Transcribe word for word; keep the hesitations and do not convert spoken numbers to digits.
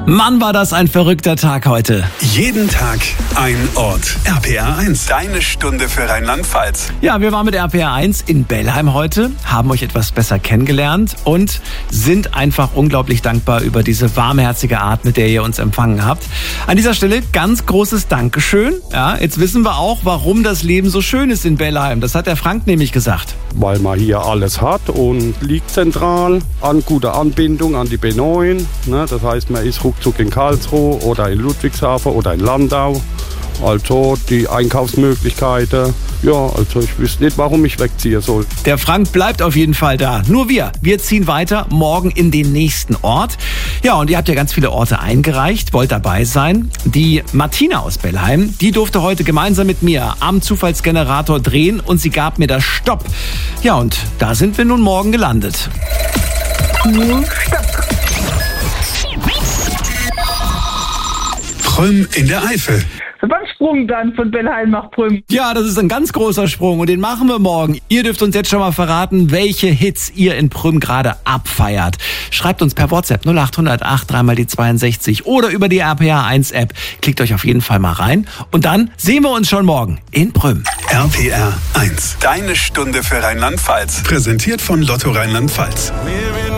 Mann, war das ein verrückter Tag heute. Jeden Tag ein Ort. R P R eins, deine Stunde für Rheinland-Pfalz. Ja, wir waren mit R P R eins in Bellheim heute, haben euch etwas besser kennengelernt und sind einfach unglaublich dankbar über diese warmherzige Art, mit der ihr uns empfangen habt. An dieser Stelle ganz großes Dankeschön. Ja, jetzt wissen wir auch, warum das Leben so schön ist in Bellheim. Das hat der Frank nämlich gesagt. Weil man hier alles hat und liegt zentral an guter Anbindung an die B neun. Ne? Das heißt, man ist ruckzuck in Karlsruhe oder in Ludwigshafen oder in Landau. Also die Einkaufsmöglichkeiten. Ja, also ich wüsste nicht, warum ich wegziehen soll. Der Frank bleibt auf jeden Fall da. Nur wir. Wir ziehen weiter morgen in den nächsten Ort. Ja, und ihr habt ja ganz viele Orte eingereicht, wollt dabei sein. Die Martina aus Bellheim, die durfte heute gemeinsam mit mir am Zufallsgenerator drehen und sie gab mir das Stopp. Ja, und da sind wir nun morgen gelandet. Prüm in der Eifel. Was Sprung dann von Bellheim nach Prüm? Ja, das ist ein ganz großer Sprung und den machen wir morgen. Ihr dürft uns jetzt schon mal verraten, welche Hits ihr in Prüm gerade abfeiert. Schreibt uns per WhatsApp null acht null acht drei mal die zweiundsechzig oder über die R P R eins App. Klickt euch auf jeden Fall mal rein und dann sehen wir uns schon morgen in Prüm. R P R eins, deine Stunde für Rheinland-Pfalz. Präsentiert von Lotto Rheinland-Pfalz.